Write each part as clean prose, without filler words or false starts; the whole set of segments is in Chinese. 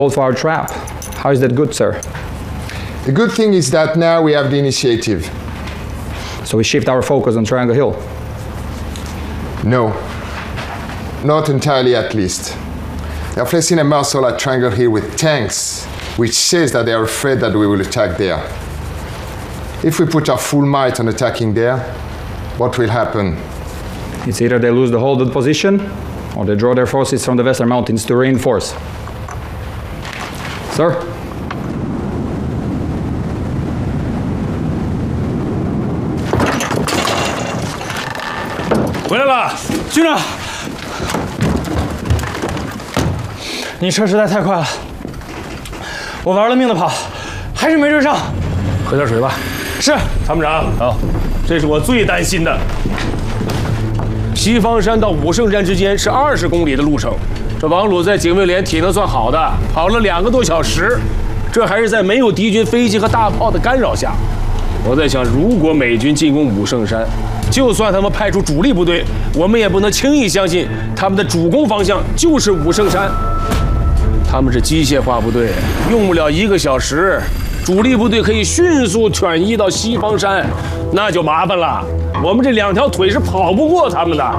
Hold for our trap. How is that good, sir? The good thing is that now we have the initiative. So we shift our focus on Triangle Hill. No, not entirely at least. They are placing a muscle at Triangle Hill with tanks, which says that they are afraid that we will attack there. If we put our full might on attacking there, what will happen? It's either they lose the hold of the position, or they draw their forces from the Western Mountains to reinforce. Sir? 回来了， 军长，你车实在太快了，我玩了命的跑，还是没追上。 喝点水吧。 是， 参谋长。好，这是我最担心的。西方山到武圣山之间是20公里的路程，这王鲁在警卫连体能算好的，跑了2个多小时，这还是在没有敌军飞机和大炮的干扰下。我在想，如果美军进攻武圣山，就算他们派出主力部队，我们也不能轻易相信他们的主攻方向就是武圣山。他们是机械化部队，用不了1个小时，主力部队可以迅速转移到西方山，那就麻烦了。我们这2条腿是跑不过他们的。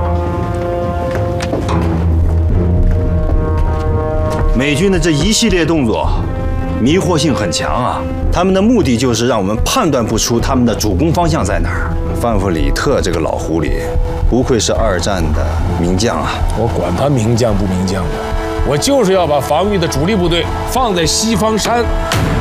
美军的这一系列动作，迷惑性很强啊！他们的目的就是让我们判断不出他们的主攻方向在哪儿。范弗里特这个老狐狸，不愧是2战的名将啊！ 我管他名将不名将的，我就是要把防御的主力部队放在西方山。